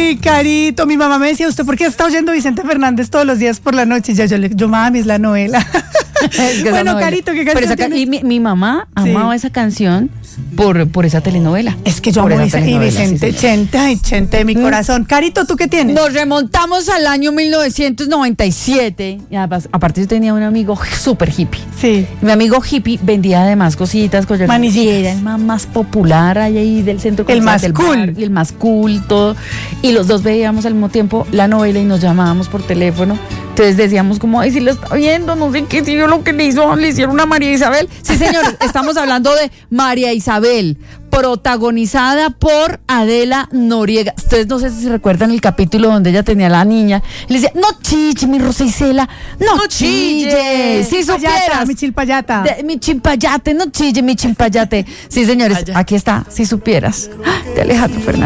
Ay, Carito, mi mamá me decía, ¿usted por qué está oyendo Vicente Fernández todos los días por la noche? Y yo, mami, es la novela. Es que bueno, novela. Carito, ¿qué canción tienes? Y mi mamá amaba esa canción por esa telenovela. Es que yo Por amo esa y telenovela, Vicente, sí, Chente, Chente de mi corazón. Carito, ¿tú qué tienes? Nos remontamos al año 1997. Y además, aparte yo tenía un amigo súper hippie. Sí. Mi amigo hippie vendía además cositas, collares. Manillitas. Y era el más popular ahí del centro El comercial más del cool. barrio, el más cool, todo. Y los dos veíamos al mismo tiempo la novela y nos llamábamos por teléfono. Entonces decíamos como, ay, si lo está viendo, no sé qué, si yo lo que le hicieron a María Isabel. Sí, señores, estamos hablando de María Isabel, protagonizada por Adela Noriega. Ustedes no sé si recuerdan el capítulo donde ella tenía a la niña y le decía, no chille, mi Rosa Isela, no chille, si supieras. Mi chilpayata. Mi chimpayate, no chille, mi chimpayate. Sí, señores, aquí está, si supieras, de Alejandro Fernández.